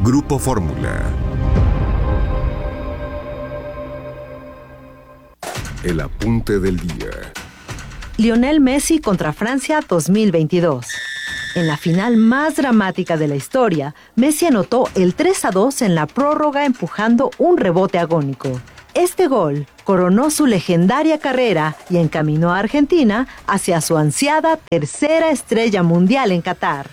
Grupo Fórmula. El apunte del día. Lionel Messi contra Francia 2022. En la final más dramática de la historia, Messi anotó el 3-2 en la prórroga empujando un rebote agónico. Este gol coronó su legendaria carrera y encaminó a Argentina hacia su ansiada tercera estrella mundial en Qatar.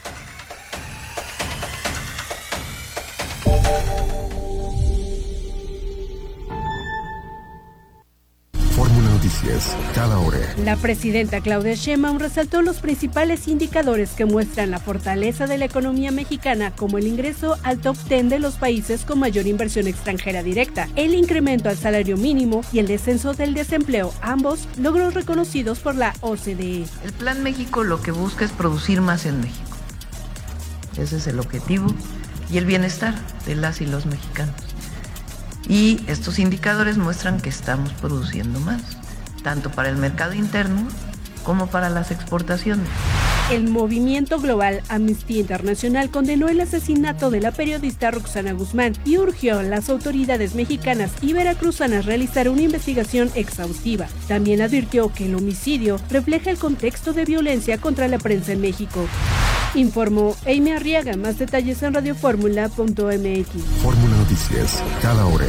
Noticias, cada hora. La presidenta Claudia Sheinbaum resaltó los principales indicadores que muestran la fortaleza de la economía mexicana, como el ingreso al top 10 de los países con mayor inversión extranjera directa, el incremento al salario mínimo y el descenso del desempleo, ambos logros reconocidos por la OCDE. El Plan México lo que busca es producir más en México. Ese es el objetivo y el bienestar de las y los mexicanos. Y estos indicadores muestran que estamos produciendo más, tanto para el mercado interno como para las exportaciones. El movimiento global Amnistía Internacional condenó el asesinato de la periodista Roxana Guzmán y urgió a las autoridades mexicanas y veracruzanas realizar una investigación exhaustiva. También advirtió que el homicidio refleja el contexto de violencia contra la prensa en México. Informó Amy Arriaga. Más detalles en radioformula.mx. Fórmula Noticias, cada hora.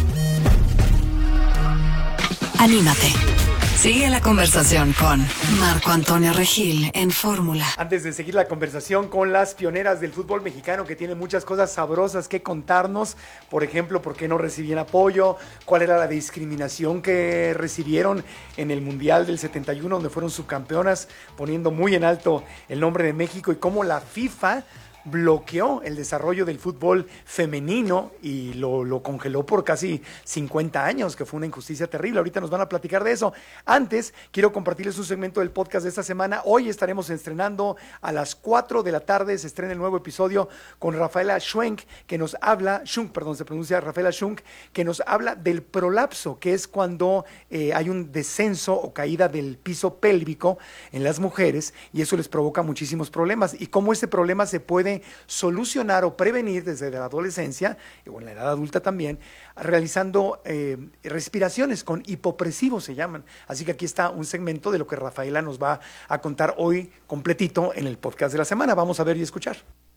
Anímate. Sigue la conversación con Marco Antonio Regil en Fórmula. Antes de seguir la conversación con las pioneras del fútbol mexicano que tienen muchas cosas sabrosas que contarnos, por ejemplo, por qué no recibían apoyo, cuál era la discriminación que recibieron en el Mundial del 71, donde fueron subcampeonas, poniendo muy en alto el nombre de México, y cómo la FIFA bloqueó el desarrollo del fútbol femenino y lo congeló por casi 50 años, que fue una injusticia terrible. Ahorita nos van a platicar de eso. Antes, quiero compartirles un segmento del podcast de esta semana. Hoy estaremos estrenando a las 4 de la tarde, se estrena el nuevo episodio con Rafaela Schunk, que nos habla, Rafaela Schunk, que nos habla del prolapso, que es cuando hay un descenso o caída del piso pélvico en las mujeres, y eso les provoca muchísimos problemas, y cómo ese problema se puede solucionar o prevenir desde la adolescencia o en la edad adulta también, realizando respiraciones con hipopresivos, se llaman. Así que aquí está un segmento de lo que Rafaela nos va a contar hoy completito en el podcast de la semana. Vamos a ver y escuchar.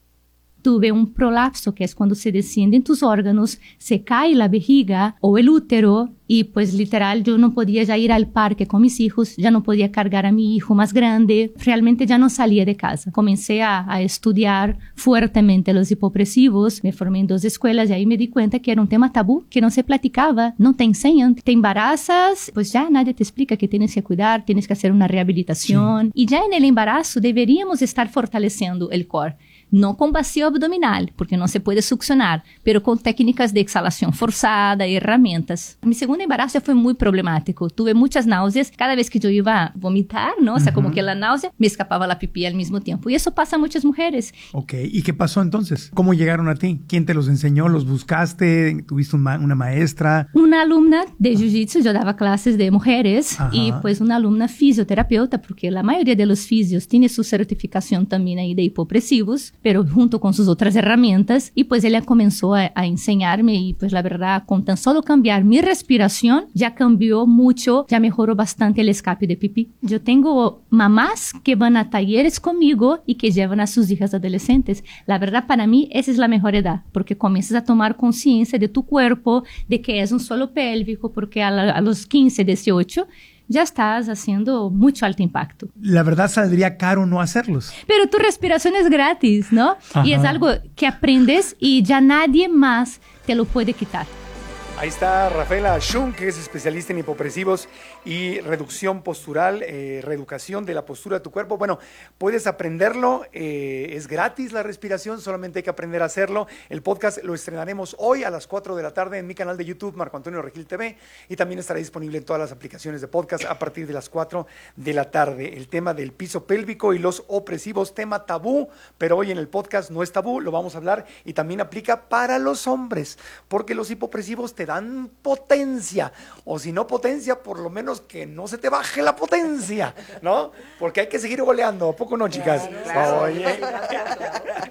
Tuve un prolapso, que es cuando se descienden tus órganos, se cae la vejiga o el útero, y pues literal yo no podía ya ir al parque con mis hijos, ya no podía cargar a mi hijo más grande, realmente ya no salía de casa. Comencé a estudiar fuertemente los hipopresivos, me formé en 2 escuelas y ahí me di cuenta que era un tema tabú, que no se platicaba, no te enseñan, te embarazas, pues ya nadie te explica que tienes que cuidar, tienes que hacer una rehabilitación, y ya en el embarazo deberíamos estar fortaleciendo el core. No con vacío abdominal, porque no se puede succionar, pero con técnicas de exhalación forzada, herramientas. Mi segundo embarazo ya fue muy problemático. Tuve muchas náuseas. Cada vez que yo iba a vomitar, ¿no? O sea, como que la náusea, me escapaba la pipí al mismo tiempo. Y eso pasa a muchas mujeres. Ok, ¿y qué pasó entonces? ¿Cómo llegaron a ti? ¿Quién te los enseñó? ¿Los buscaste? ¿Tuviste una maestra? Una alumna de jiu-jitsu, yo daba clases de mujeres. Ajá. Y pues una alumna fisioterapeuta, porque la mayoría de los fisios tiene su certificación también ahí de hipopresivos, pero junto con sus otras herramientas, y pues ella comenzó a enseñarme, y pues la verdad, con tan solo cambiar mi respiración, ya cambió mucho, ya mejoró bastante el escape de pipí. Yo tengo mamás que van a talleres conmigo y que llevan a sus hijas adolescentes. La verdad, para mí, esa es la mejor edad, porque comienzas a tomar conciencia de tu cuerpo, de que es un solo pélvico, porque a los 15, 18, ya estás haciendo mucho alto impacto. La verdad, saldría caro no hacerlos. Pero tu respiración es gratis, ¿no? Ajá. Y es algo que aprendes y ya nadie más te lo puede quitar. Ahí está Rafaela Schunk, que es especialista en hipopresivos y reducción postural, reeducación de la postura de tu cuerpo. Bueno, puedes aprenderlo, es gratis la respiración, solamente hay que aprender a hacerlo. El podcast lo estrenaremos hoy a las 4 de la tarde en mi canal de YouTube, Marco Antonio Regil TV, y también estará disponible en todas las aplicaciones de podcast a partir de las 4 de la tarde. El tema del piso pélvico y los opresivos, tema tabú, pero hoy en el podcast no es tabú, lo vamos a hablar, y también aplica para los hombres, porque los hipopresivos te dan potencia, o si no potencia, por lo menos que no se te baje la potencia, ¿no? Porque hay que seguir goleando, ¿a poco no, chicas? Claro. Oye.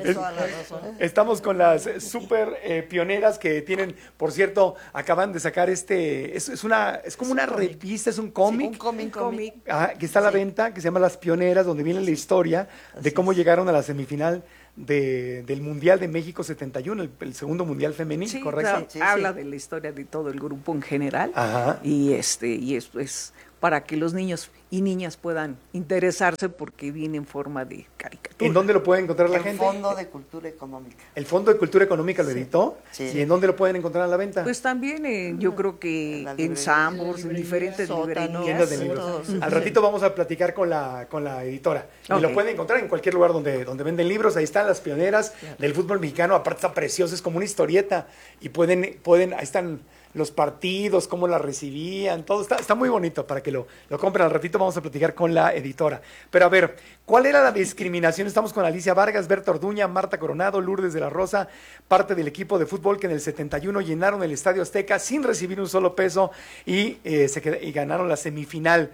Tienes toda la razón. Estamos con las super pioneras que tienen, por cierto, acaban de sacar es como una revista, es un cómic. Sí, un cómic. Que está a la venta, que se llama Las Pioneras, donde viene la historia de cómo llegaron a la semifinal del Mundial de México 71, el segundo Mundial femenil, sí, ¿correcto? Claro, habla de la historia de todo el grupo en general. Ajá. Y es para que los niños y niñas puedan interesarse porque viene en forma de caricatura. ¿En dónde lo puede encontrar la gente? El Fondo de Cultura Económica. ¿El Fondo de Cultura Económica lo editó? Sí. ¿Y en dónde lo pueden encontrar a la venta? Pues también yo creo que en Sambors, en diferentes librerías. De libros. Al ratito vamos a platicar con la editora. Y lo pueden encontrar en cualquier lugar donde venden libros. Ahí están Las Pioneras del fútbol mexicano. Aparte está precioso, es como una historieta. Y pueden ahí están los partidos, cómo la recibían, todo está muy bonito para que lo compren. Al ratito vamos a platicar con la editora. Pero a ver, ¿cuál era la discriminación? Estamos con Alicia Vargas, Berta Orduña, Marta Coronado, Lourdes de la Rosa, parte del equipo de fútbol que en el 71 llenaron el Estadio Azteca sin recibir un solo peso y ganaron la semifinal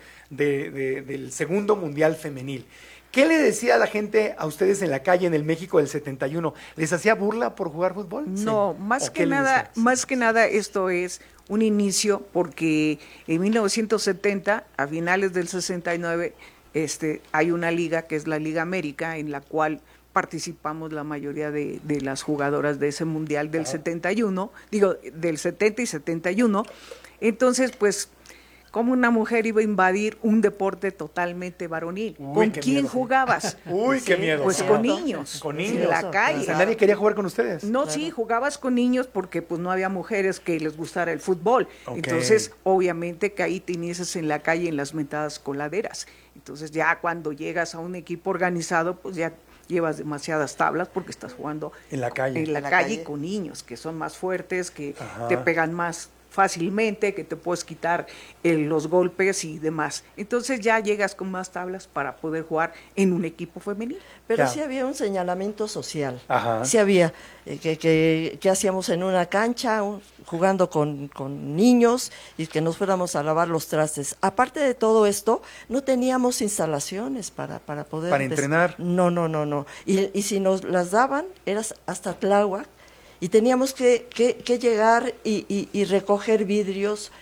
del segundo Mundial Femenil. ¿Qué le decía a la gente a ustedes en la calle en el México del 71? ¿Les hacía burla por jugar fútbol? No, más que nada esto es un inicio porque en 1970, a finales del 69, hay una liga que es la Liga América en la cual participamos la mayoría de las jugadoras de ese mundial del 71, del 70 y 71. Entonces, pues, ¿cómo una mujer iba a invadir un deporte totalmente varonil? ¿Con quién jugabas? Uy, qué miedo. Pues con niños. Con niños. En la calle. O sea, nadie quería jugar con ustedes. No, sí, jugabas con niños porque pues no había mujeres que les gustara el fútbol. Okay. Entonces, obviamente que ahí te inicias en la calle en las mentadas coladeras. Entonces, ya cuando llegas a un equipo organizado, pues ya llevas demasiadas tablas porque estás jugando en la calle con niños que son más fuertes, que te pegan más fácilmente, que te puedes quitar los golpes y demás. Entonces ya llegas con más tablas para poder jugar en un equipo femenil. Pero sí había un señalamiento social. Ajá. Sí había que hacíamos en una cancha jugando con niños y que nos fuéramos a lavar los trastes. Aparte de todo esto, no teníamos instalaciones para poder... ¿Para entrenar? No. Y si nos las daban, eras hasta Tláhuac, y teníamos que llegar y recoger vidrios,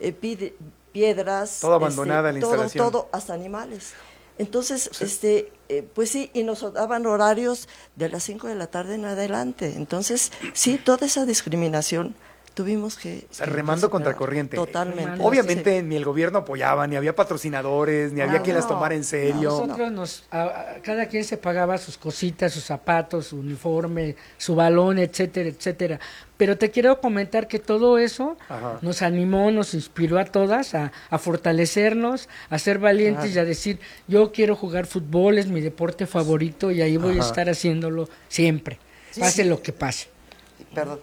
piedras. Todo abandonada la instalación. Todo, hasta animales. Entonces, pues sí, y nos daban horarios de las 5 de la tarde en adelante. Entonces, sí, toda esa discriminación tuvimos que... O sea, remando contra corriente. Totalmente. Obviamente ni el gobierno apoyaba, ni había patrocinadores, ni había quien las tomara en serio. Nosotros cada quien se pagaba sus cositas, sus zapatos, su uniforme, su balón, etcétera, etcétera. Pero te quiero comentar que todo eso nos animó, nos inspiró a todas a fortalecernos, a ser valientes y a decir, yo quiero jugar fútbol, es mi deporte favorito y ahí voy a estar haciéndolo siempre, pase lo que pase. Perdón.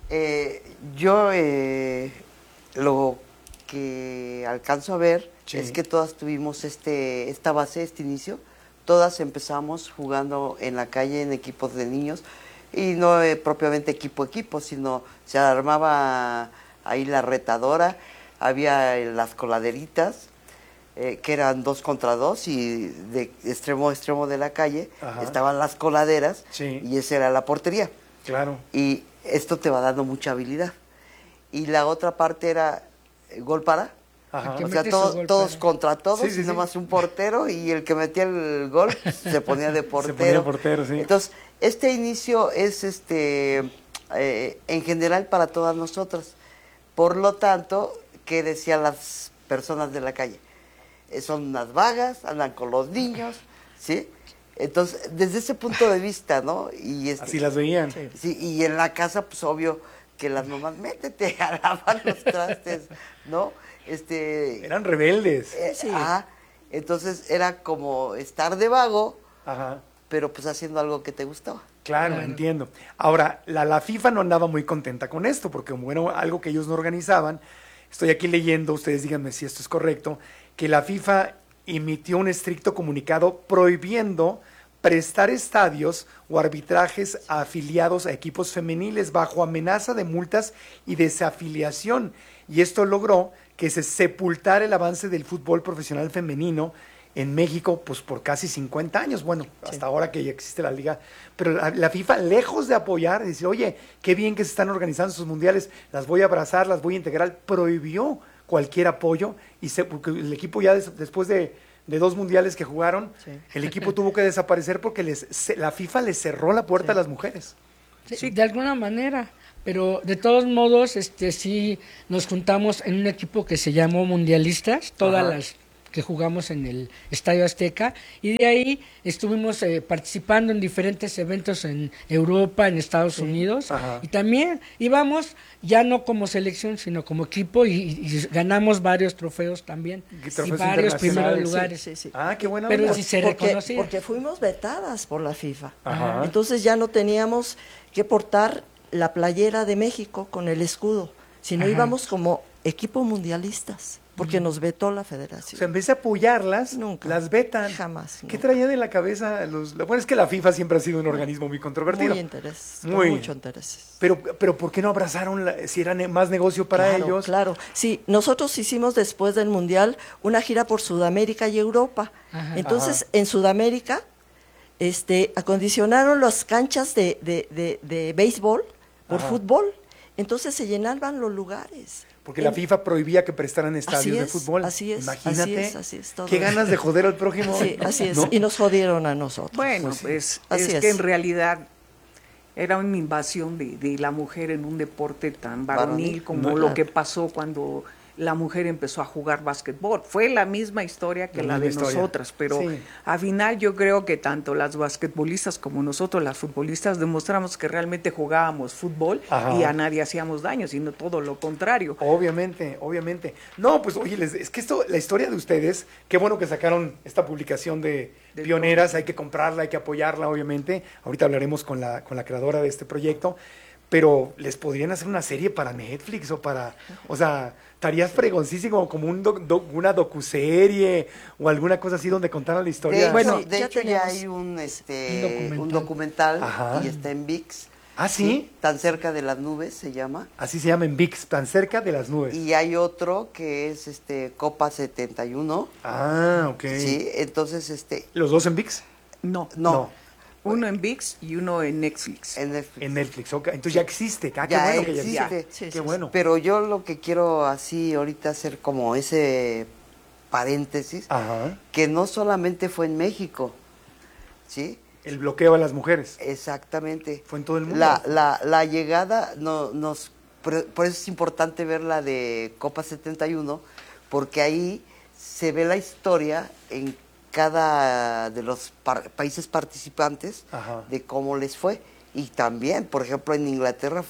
Yo lo que alcanzo a ver es que todas tuvimos esta base, este inicio. Todas empezamos jugando en la calle en equipos de niños y no propiamente equipo, sino se armaba ahí la retadora, había las coladeritas que eran 2 contra 2 y de extremo a extremo de la calle estaban las coladeras y esa era la portería. Claro. Y esto te va dando mucha habilidad. Y la otra parte era gol para. O sea, todos contra todos, y nada más un portero, y el que metía el gol se ponía de portero. Se ponía portero, sí. Entonces, este inicio es en general para todas nosotras. Por lo tanto, ¿qué decían las personas de la calle? Son unas vagas, andan con los niños, ¿sí? Entonces, desde ese punto de vista, ¿no? Y así las veían. Sí, y en la casa, pues obvio que las mamás, métete a lavar los trastes, ¿no? Eran rebeldes. Entonces era como estar de vago, pero pues haciendo algo que te gustaba. Claro, entiendo. Ahora, la FIFA no andaba muy contenta con esto, porque como era algo que ellos no organizaban, estoy aquí leyendo, ustedes díganme si esto es correcto, que la FIFA emitió un estricto comunicado prohibiendo prestar estadios o arbitrajes a afiliados a equipos femeniles bajo amenaza de multas y desafiliación. Y esto logró que se sepultara el avance del fútbol profesional femenino en México pues por casi 50 años, bueno, hasta ahora que ya existe la liga, pero la FIFA, lejos de apoyar, dice, oye, qué bien que se están organizando sus mundiales, las voy a abrazar, las voy a integrar, prohibió cualquier apoyo, y porque el equipo ya después de 2 mundiales que jugaron, el equipo tuvo que desaparecer porque la FIFA les cerró la puerta a las mujeres. Sí, de alguna manera, pero de todos modos, sí nos juntamos en un equipo que se llamó Mundialistas, todas las que jugamos en el Estadio Azteca, y de ahí estuvimos participando en diferentes eventos en Europa, en Estados Unidos, y también íbamos ya no como selección, sino como equipo, y ganamos varios trofeos también, y varios primeros lugares. Ah, qué buena pero onda. sí se reconocía. Porque fuimos vetadas por la FIFA. Entonces ya no teníamos que portar la playera de México con el escudo, sino íbamos como equipo mundialistas. Porque nos vetó la federación. O sea, en vez de apoyarlas, nunca, las vetan. Jamás. ¿Qué traían en la cabeza bueno, es que la FIFA siempre ha sido un organismo muy controvertido. Muy interés, con mucho interés. Pero ¿por qué no abrazaron si era más negocio para ellos? Claro, sí, nosotros hicimos después del Mundial una gira por Sudamérica y Europa. Entonces, en Sudamérica, acondicionaron las canchas de béisbol por fútbol. Entonces se llenaban los lugares. Porque la FIFA prohibía que prestaran estadios de fútbol. Así es. Imagínate. Así es todo. Qué ganas de joder al prójimo. Sí, así es. ¿No? Y nos jodieron a nosotros. Bueno, pues es que en realidad era una invasión de la mujer en un deporte tan varonil como lo que pasó cuando la mujer empezó a jugar básquetbol. Fue la misma historia que la de nosotras, pero al final yo creo que tanto las basquetbolistas como nosotros, las futbolistas, demostramos que realmente jugábamos fútbol y a nadie hacíamos daño, sino todo lo contrario. Obviamente. No, pues oye, es que la historia de ustedes, qué bueno que sacaron esta publicación de Pioneras, hay que comprarla, hay que apoyarla, obviamente. Ahorita hablaremos con la creadora de este proyecto, pero les podrían hacer una serie para Netflix o sea, estarías fregoncísimo como una docuserie o alguna cosa así donde contaran la historia. De hecho ya hay un documental y está en ViX. ¿Ah, sí? Tan cerca de las nubes se llama. Así se llama en ViX, Tan cerca de las nubes. Y hay otro que es Copa 71. Ah, ok. Sí, entonces ¿Los dos en ViX? No. Uno en ViX y uno en Netflix. En Netflix, ok. Entonces ya existe. Qué bueno que ya existe. Qué bueno. Pero yo lo que quiero así ahorita hacer como ese paréntesis, que no solamente fue en México, ¿sí? El bloqueo a las mujeres. Exactamente. Fue en todo el mundo. La llegada, por eso es importante ver la de Copa 71, porque ahí se ve la historia en cada de los países participantes de cómo les fue. Y también, por ejemplo, en Inglaterra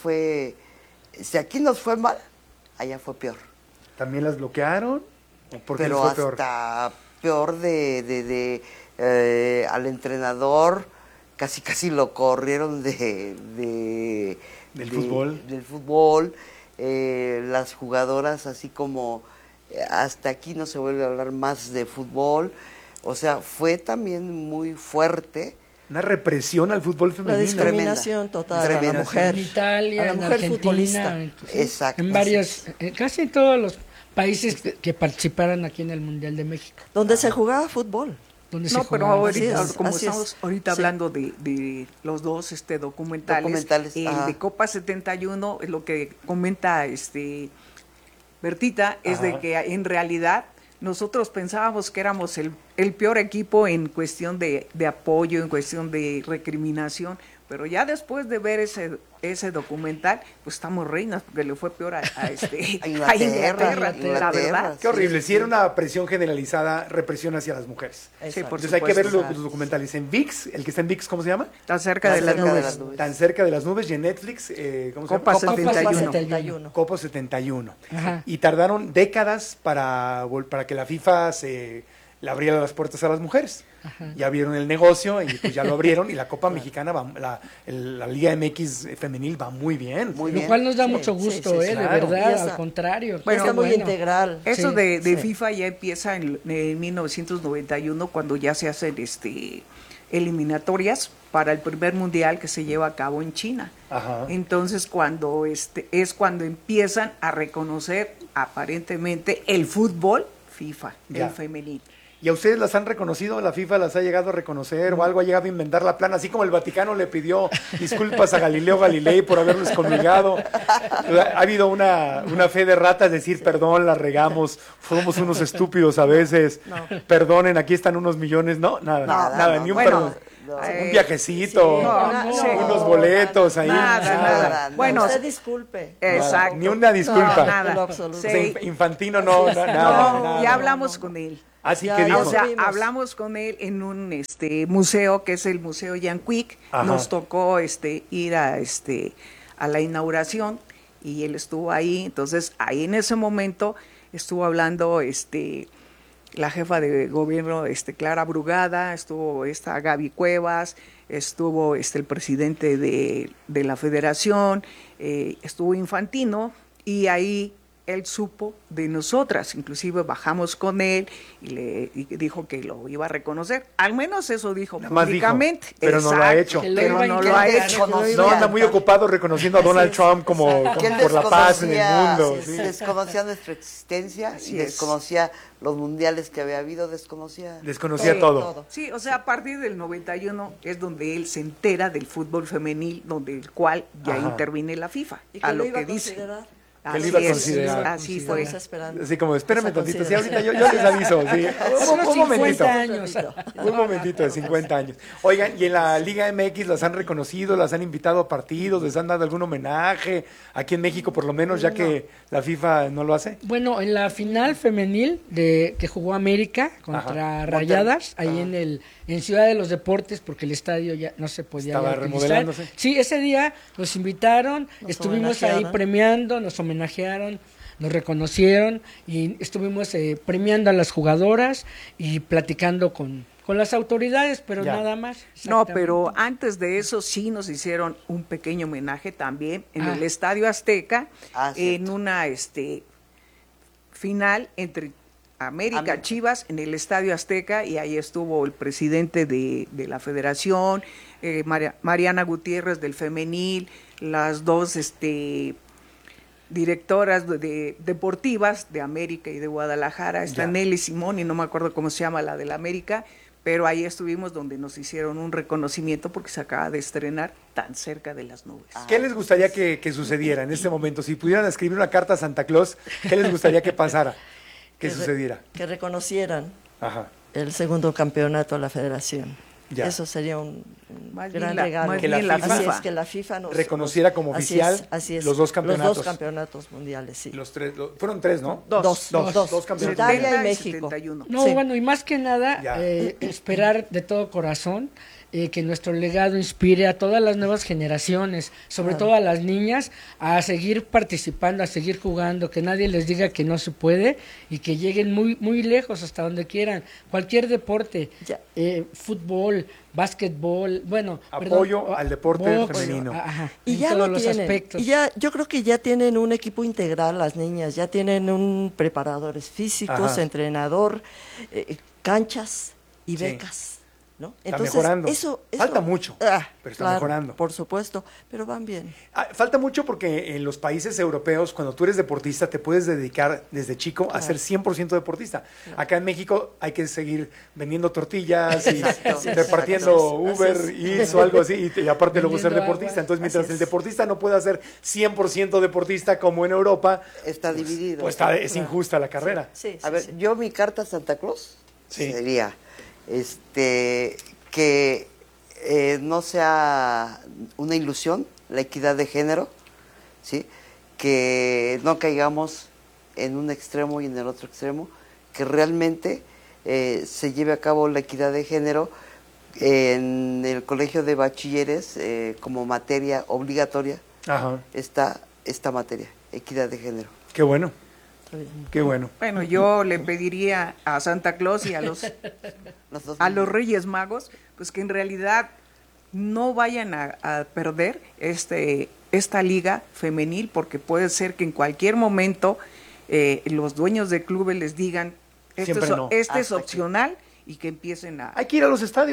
si aquí nos fue mal, allá fue peor. ¿También las bloquearon? Pero fue hasta peor al entrenador, casi lo corrieron del fútbol. Las jugadoras así como hasta aquí no se vuelve a hablar más de fútbol. O sea, fue también muy fuerte. Una represión al fútbol femenino. La discriminación total a la mujer. En Italia, a la mujer futbolista. Exacto. En casi todos los países que participaron aquí en el Mundial de México. Donde se jugaba fútbol. Pero ahorita, como estamos hablando de los dos documentales, el de Copa 71, lo que comenta Bertita, es de que en realidad nosotros pensábamos que éramos el peor equipo en cuestión de apoyo, en cuestión de recriminación, pero ya después de ver ese documental, pues estamos reinas, porque le fue peor a Inglaterra, la verdad. Qué horrible, sí era una presión generalizada, represión hacia las mujeres. Sí, por Entonces hay que ver los documentales en ViX, el que está en ViX, ¿cómo se llama? Tan cerca de las nubes. Tan cerca de las nubes, y en Netflix, ¿cómo se llama? Copa 71. Copa 71. Y tardaron décadas para que la FIFA le abriera las puertas a las mujeres. Ya vieron el negocio y pues ya lo abrieron, y la Copa Mexicana, la Liga MX femenil va muy bien. Lo cual nos da mucho gusto, de verdad, al contrario. Bueno, está muy integral. Eso de FIFA ya empieza en 1991, cuando ya se hacen eliminatorias para el primer mundial que se lleva a cabo en China. Entonces cuando es cuando empiezan a reconocer aparentemente el fútbol FIFA, el femenil. ¿Y a ustedes las han reconocido? ¿La FIFA las ha llegado a reconocer o algo ha llegado a inventar la plana? Así como el Vaticano le pidió disculpas a Galileo Galilei por haberlo excomulgado. Ha habido una fe de ratas, decir, perdón, la regamos, fuimos unos estúpidos a veces, perdonen, aquí están unos millones. No, nada, ni un perdón. Un viajecito, unos boletos ahí. Nada. Bueno, usted disculpe. Exacto. Ni una disculpa. Nada. Infantino, nada. Ya hablamos con él. Así que dijo. O sea, hablamos con él en un museo, que es el Museo Jan Quick. Nos tocó ir a la inauguración y él estuvo ahí. Entonces, ahí en ese momento estuvo hablando la jefa de gobierno, Clara Brugada, estuvo Gaby Cuevas, estuvo el presidente de la federación, estuvo Infantino, y ahí él supo de nosotras, inclusive bajamos con él y dijo que lo iba a reconocer, al menos eso dijo públicamente. Pero no lo ha hecho. Pero no lo ha hecho. No, anda muy ocupado reconociendo a Donald Trump como por la paz en el mundo. Desconocía nuestra existencia y desconocía los mundiales que había habido, desconocía todo. Sí, o sea, a partir del 91 es donde él se entera del fútbol femenil, donde el cual ya interviene la FIFA, ¿Y a lo iba que a dice. considerar? Que él iba a considerar. Así fue. Así como, espérame tantito, sí, ahorita yo les aviso. Sí. Un momentito de 50 años. Oigan, ¿y en la Liga MX las han reconocido, las han invitado a partidos, les han dado algún homenaje? Aquí en México, por lo menos, ya que la FIFA no lo hace. Bueno, en la final femenil que jugó América contra Rayadas, ahí en Ciudad de los Deportes, porque el estadio ya no se podía utilizar. Remodelándose. Sí, ese día nos invitaron, estuvimos ahí premiando, nos homenajearon, nos reconocieron y estuvimos premiando a las jugadoras y platicando con las autoridades, pero nada más. No, pero antes de eso sí nos hicieron un pequeño homenaje también en el Estadio Azteca, en una final entre América Chivas en el Estadio Azteca, y ahí estuvo el presidente de la federación, Mariana Gutiérrez del femenil, las dos directoras deportivas de América y de Guadalajara, Nelly Simón y no me acuerdo cómo se llama la de la América, pero ahí estuvimos donde nos hicieron un reconocimiento porque se acaba de estrenar Tan cerca de las nubes. ¿Qué les gustaría que sucediera en este momento? Si pudieran escribir una carta a Santa Claus, ¿qué les gustaría que pasara? ¿Qué sucediera? Que reconocieran el segundo campeonato de la federación. Eso sería un gran regalo. Que la FIFA nos reconociera como oficial los dos campeonatos. Los dos campeonatos mundiales, sí. Fueron 3, ¿no? Dos campeonatos. Italia y México. 71. No, bueno, y más que nada, esperar de todo corazón que nuestro legado inspire a todas las nuevas generaciones, sobre todo a las niñas, a seguir participando, a seguir jugando, que nadie les diga que no se puede y que lleguen muy, muy lejos, hasta donde quieran. Cualquier deporte, fútbol, básquetbol, bueno. Apoyo al deporte femenino. Y ya lo tienen. Aspectos. Y yo creo que ya tienen un equipo integral las niñas, ya tienen un preparadores físicos, entrenador, canchas y becas. ¿no? Entonces, está mejorando. Eso, falta mucho, pero está mejorando. Por supuesto, pero van bien. Falta mucho porque en los países europeos, cuando tú eres deportista, te puedes dedicar desde chico a ser 100% deportista. Acá en México hay que seguir vendiendo tortillas y repartiendo Uber Eats o algo así, y aparte luego ser deportista. Entonces, mientras el deportista no pueda ser 100% deportista como en Europa, está dividido. Pues es injusta la carrera. A ver, yo mi carta a Santa Claus sería que no sea una ilusión la equidad de género, ¿sí? Que no caigamos en un extremo y en el otro extremo, que realmente se lleve a cabo la equidad de género en el colegio de bachilleres como materia obligatoria. Esta materia, equidad de género. Qué bueno. Qué bueno. Bueno, yo le pediría a Santa Claus y a los Reyes Magos, pues que en realidad no vayan a perder esta liga femenil, porque puede ser que en cualquier momento los dueños de clubes les digan, este es opcional, y que empiecen a... Hay que ir a los estadios.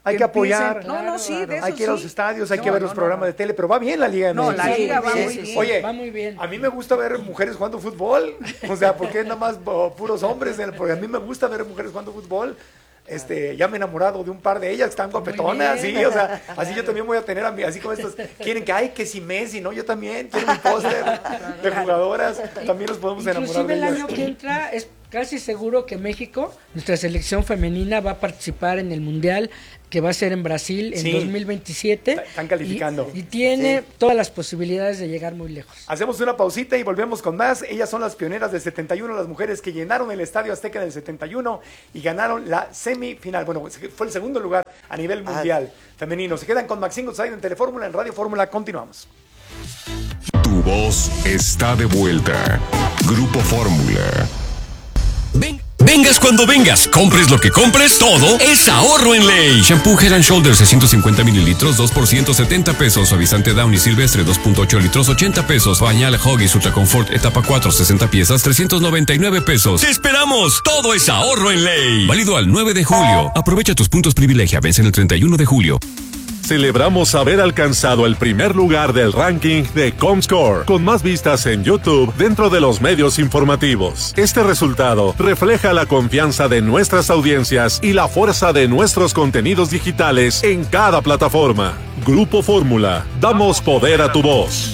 hay que apoyar. Hay que ir a los estadios, hay que ver los programas de tele, pero va bien la Liga MX. No, la Liga va muy bien. Oye, va muy bien. A mí me gusta ver mujeres jugando fútbol, o sea, ¿por qué nada más puros hombres? Porque a mí me gusta ver mujeres jugando fútbol. Ya me he enamorado de un par de ellas que están guapetonas, sí, o sea, así yo también voy a tener a mí, así como estos, quieren que si Messi, ¿no? Yo también quiero un póster de jugadoras, también nos podemos enamorar de ellas. Inclusive el año que entra es casi seguro que México, nuestra selección femenina, va a participar en el Mundial que va a ser en Brasil en 2027. Están calificando. Y tiene todas las posibilidades de llegar muy lejos. Hacemos una pausita y volvemos con más. Ellas son las pioneras del 71, las mujeres que llenaron el Estadio Azteca en el 71 y ganaron la semifinal. Bueno, fue el segundo lugar a nivel mundial femenino. Se quedan con Maxine Goodside en Telefórmula, en Radio Fórmula. Continuamos. Tu voz está de vuelta. Grupo Fórmula. Vengas cuando vengas, compres lo que compres, todo es ahorro en ley. Shampoo Head and Shoulders de 150 mililitros, 2 por 170 pesos. Suavizante Downy Silvestre, 2.8 litros, 80 pesos. Pañal Huggies Ultra Comfort etapa 4, 60 piezas, 399 pesos. ¡Te esperamos! Todo es ahorro en ley. Válido al 9 de julio. Aprovecha tus puntos privilegia, vence el 31 de julio. Celebramos haber alcanzado el primer lugar del ranking de Comscore, con más vistas en YouTube dentro de los medios informativos. Este resultado refleja la confianza de nuestras audiencias y la fuerza de nuestros contenidos digitales en cada plataforma. Grupo Fórmula, damos poder a tu voz.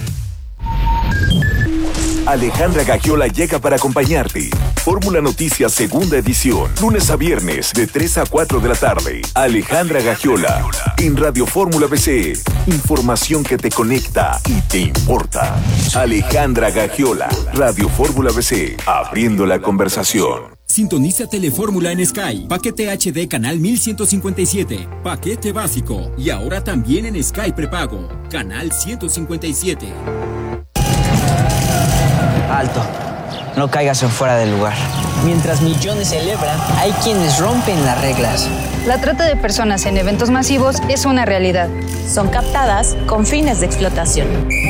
Alejandra Gagiola llega para acompañarte. Fórmula Noticias segunda edición, lunes a viernes de 3 a 4 de la tarde. Alejandra Gagiola, en Radio Fórmula BC. Información que te conecta y te importa. Alejandra Gagiola, Radio Fórmula BC, abriendo la conversación. Sintoniza Telefórmula en Sky. Paquete HD canal 1157. Paquete básico. Y ahora también en Sky prepago. Canal 157. Alto. No caigas en fuera del lugar. Mientras millones celebran, hay quienes rompen las reglas. La trata de personas en eventos masivos es una realidad. Son captadas con fines de explotación.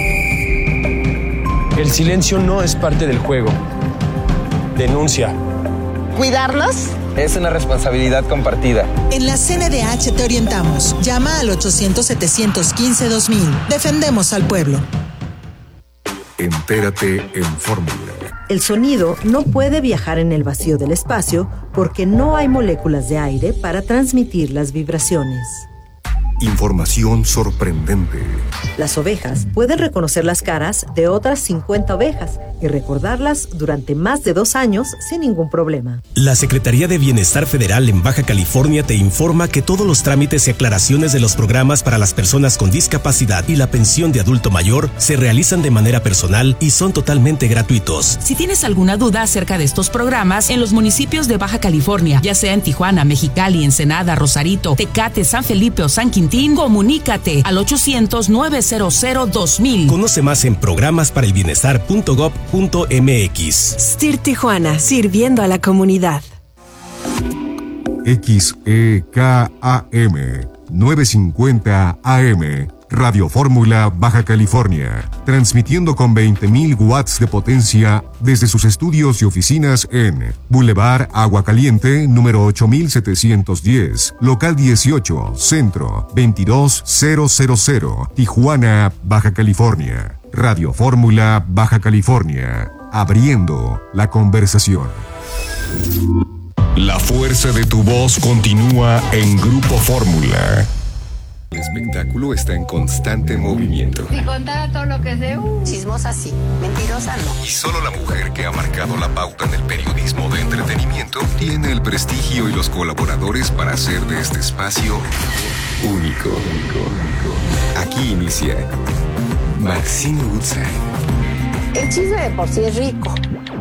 El silencio no es parte del juego. Denuncia. ¿Cuidarlos? Es una responsabilidad compartida. En la CNDH te orientamos. Llama al 800-715-2000. Defendemos al pueblo. Entérate en Fórmula. El sonido no puede viajar en el vacío del espacio porque no hay moléculas de aire para transmitir las vibraciones. Información sorprendente. Las ovejas pueden reconocer las caras de otras 50 ovejas y recordarlas durante más de 2 años sin ningún problema. La Secretaría de Bienestar Federal en Baja California te informa que todos los trámites y aclaraciones de los programas para las personas con discapacidad y la pensión de adulto mayor se realizan de manera personal y son totalmente gratuitos. Si tienes alguna duda acerca de estos programas en los municipios de Baja California, ya sea en Tijuana, Mexicali, Ensenada, Rosarito, Tecate, San Felipe o San Quintín, comunícate al 800-900-2000. Conoce más en programasparelbienestar.gov.mx. STIR Tijuana, sirviendo a la comunidad. XEKAM 950 AM, Radio Fórmula Baja California, transmitiendo con 20.000 watts de potencia desde sus estudios y oficinas en Boulevard Agua Caliente, número 8710, local 18, centro 22000, Tijuana, Baja California. Radio Fórmula Baja California, abriendo la conversación. La fuerza de tu voz continúa en Grupo Fórmula. El espectáculo está en constante movimiento. Si contara todo lo que sé, chismosa sí, mentirosa no. Y solo la mujer que ha marcado la pauta en el periodismo de entretenimiento tiene el prestigio y los colaboradores para hacer de este espacio único. Aquí inicia Maxine Goodside. El chisme de por sí es rico.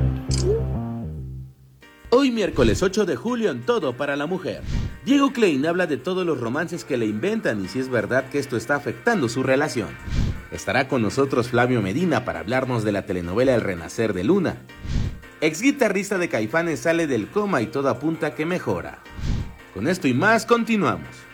Hoy miércoles 8 de julio en Todo para la Mujer. Diego Klein habla de todos los romances que le inventan y si es verdad que esto está afectando su relación. Estará con nosotros Flavio Medina para hablarnos de la telenovela El Renacer de Luna. Ex guitarrista de Caifanes sale del coma y todo apunta que mejora. Con esto y más continuamos.